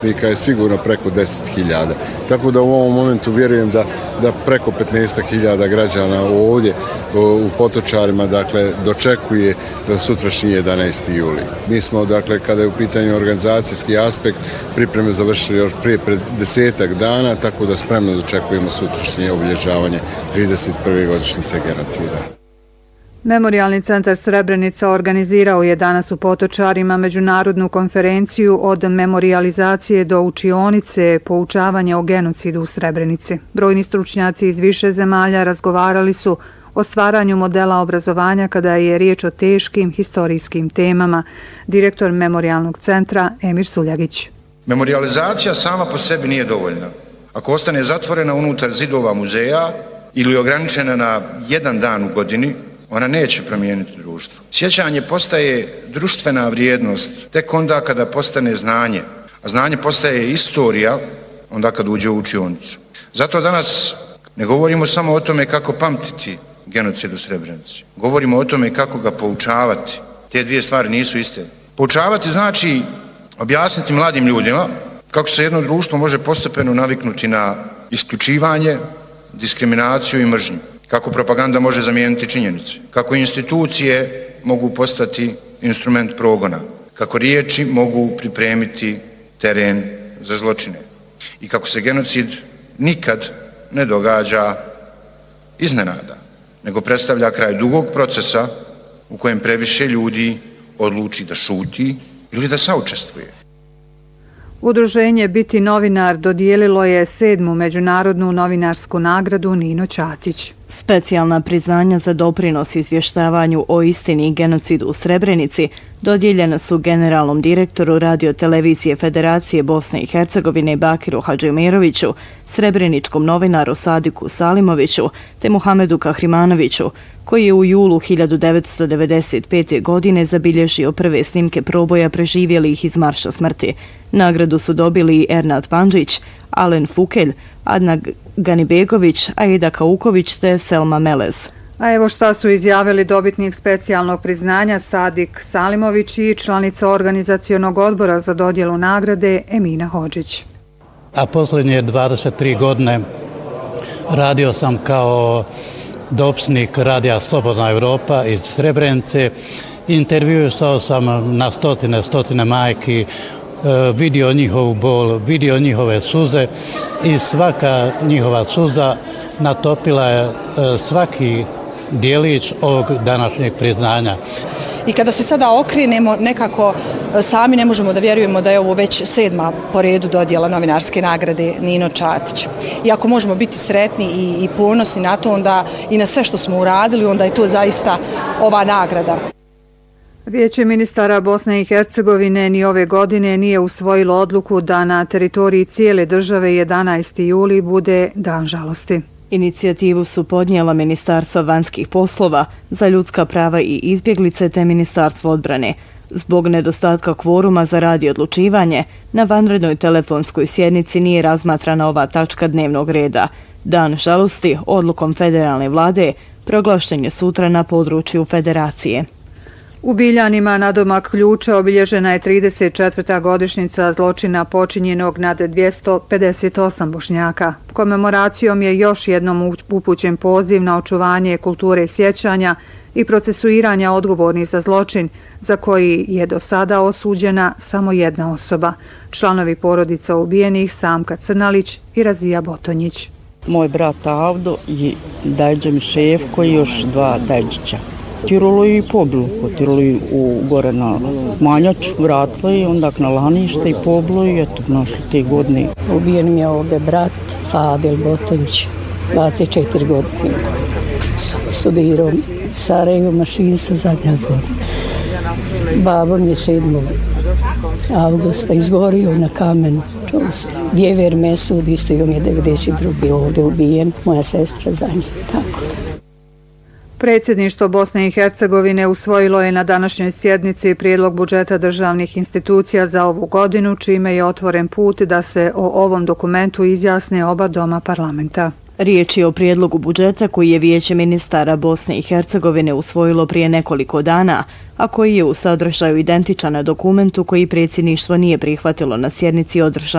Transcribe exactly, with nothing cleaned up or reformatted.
je sigurno preko deset hiljada. Tako da u ovom momentu vjerujem da, da preko petnaest hiljada građana ovdje u Potočarima dakle, dočekuje sutrašnji jedanaesti juli. Mi smo, dakle, kada je u pitanju organizacijski aspekt, pripreme završili još prije pred desetak dana, tako da spremno dočekujemo sutrašnje obilježavanje trideset prve godišnjice genocida. Memorijalni centar Srebrenica organizirao je danas u Potočarima međunarodnu konferenciju od memorijalizacije do učionice poučavanja o genocidu u Srebrenici. Brojni stručnjaci iz više zemalja razgovarali su o stvaranju modela obrazovanja kada je riječ o teškim historijskim temama. Direktor Memorijalnog centra Emir Suljagić. Memorijalizacija sama po sebi nije dovoljna. Ako ostane zatvorena unutar zidova muzeja ili ograničena na jedan dan u godini, ona neće promijeniti društvo. Sjećanje postaje društvena vrijednost tek onda kada postane znanje, a znanje postaje istorija onda kad uđe u učionicu. Zato danas ne govorimo samo o tome kako pamtiti genocid u Srebrenici. Govorimo o tome kako ga poučavati. Te dvije stvari nisu iste. Poučavati znači objasniti mladim ljudima kako se jedno društvo može postepeno naviknuti na isključivanje, diskriminaciju i mržnju. Kako propaganda može zamijeniti činjenice, kako institucije mogu postati instrument progona, kako riječi mogu pripremiti teren za zločine i kako se genocid nikad ne događa iznenada, nego predstavlja kraj dugog procesa u kojem previše ljudi odluči da šuti ili da saučestvuje. Udruženje Biti novinar dodijelilo je sedmu međunarodnu novinarsku nagradu Nino Ćatić. Specijalna priznanja za doprinos izvještavanju o istini i genocidu u Srebrenici dodijeljena su generalnom direktoru radiotelevizije Federacije Bosne i Hercegovine Bakiru Hadžimiroviću, srebreničkom novinaru Sadiku Salimoviću te Muhamedu Kahrimanoviću, koji je u julu hiljadu devetsto devedeset pete. godine zabilježio prve snimke proboja preživjelih iz Marša smrti. Nagradu su dobili i Ernad Pandžić, Alen Fukelj, Adna Ganibegović, Aida Kauković te Selma Melez. A evo šta su izjavili dobitnik specijalnog priznanja Sadik Salimović i članica organizacionog odbora za dodjelu nagrade Emina Hodžić. A posljednje dvadeset tri godine radio sam kao dopisnik radija Slobodna Europa iz Srebrenice. Intervjuisao sam na stotine, stotine majki, vidio njihovu bol, vidio njihove suze i svaka njihova suza natopila je svaki dijelić ovog današnjeg priznanja. I kada se sada okrenemo, nekako sami ne možemo da vjerujemo da je ovo već sedma po redu dodjela novinarske nagrade Nino Ćatić. I ako možemo biti sretni i, i ponosni na to, onda i na sve što smo uradili, onda je to zaista ova nagrada. Vijeće ministara Bosne i Hercegovine ni ove godine nije usvojilo odluku da na teritoriji cijele države jedanaesti juli bude dan žalosti. Inicijativu su podnijela Ministarstvo vanjskih poslova za ljudska prava i izbjeglice te Ministarstvo odbrane. Zbog nedostatka kvoruma za rad i odlučivanje, na vanrednoj telefonskoj sjednici nije razmatrana ova tačka dnevnog reda. Dan žalosti odlukom federalne vlade proglašen je sutra na području federacije. U Biljanima nadomak Ključa obilježena je trideset četvrta godišnjica zločina počinjenog nad dvjesto pedeset osam Bošnjaka. Komemoracijom je još jednom upućen poziv na očuvanje kulture sjećanja i procesuiranja odgovornih za zločin, za koji je do sada osuđena samo jedna osoba, članovi porodica ubijenih Samka Crnalić i Razija Botonjić. Moj brat Avdo i Dajđa Miševko i još dva Dajđića. Tirolo i pobilo, potiralo i u gore na Manjač, vratilo i onda na Lanište i pobilo i eto, našli te godine. Ubijen mi je ovdje brat Fadil Botonjić, dvadeset četiri godine. Studirao Sarajevo mašinstva zadnja godina. Babo mi je sedmog avgusta izgorio na kamenu. Djever Mesud, isto i on je devedeset druge ovdje ubijen, moja sestra za njim, tako da. Predsjedništvo Bosne i Hercegovine usvojilo je na današnjoj sjednici prijedlog budžeta državnih institucija za ovu godinu, čime je otvoren put da se o ovom dokumentu izjasne oba doma parlamenta. Riječ je o prijedlogu budžeta koji je Vijeće ministara Bosne i Hercegovine usvojilo prije nekoliko dana, a koji je u sadržaju identičan dokumentu koji predsjedništvo nije prihvatilo na sjednici održanoj